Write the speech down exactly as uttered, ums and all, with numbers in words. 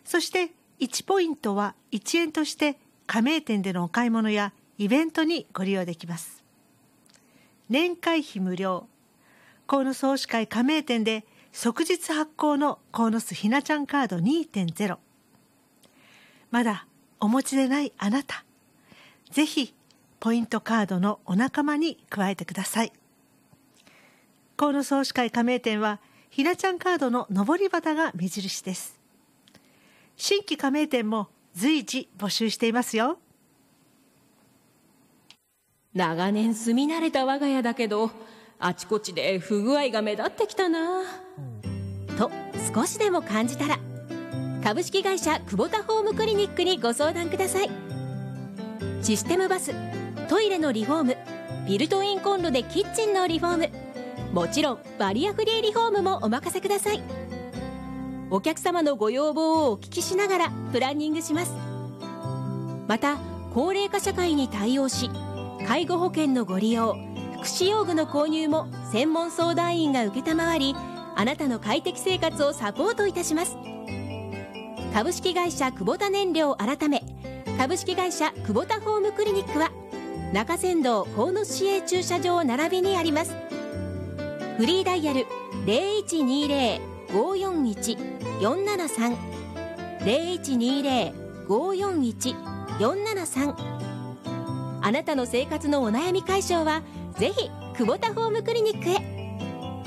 そしていちポイントはいちえんとして加盟店でのお買い物やイベントにご利用できます。年会費無料。鴻巣奉仕会加盟店で即日発行の鴻巣ひなちゃんカード にてんゼロ。まだお持ちでないあなた、ぜひポイントカードのお仲間に加えてください。鴻巣奉仕会加盟店はひなちゃんカードの上り旗が目印です。新規加盟店も随時募集していますよ。 長年住み慣れた我が家だけど、あちこちで不具合が目立ってきたなと少しでも感じたら、株式会社久保田ホームクリニックにご相談ください。システムバス、トイレのリフォーム、ビルトインコンロでキッチンのリフォーム、もちろんバリアフリーリフォームもお任せください。お客様のご要望をお聞きしながらプランニングします。また高齢化社会に対応し、介護保険のご利用、福祉用具の購入も専門相談員が承り、あなたの快適生活をサポートいたします。株式会社久保田燃料改め株式会社久保田ホームクリニックは中山道鴻巣市営駐車場並びにあります。フリーダイヤル ゼロいちにゼロ ごーよんいち よんななさん ゼロいちにゼロ ごーよんいち よんななさん。あなたの生活のお悩み解消はぜひ久保田ホームクリニックへ。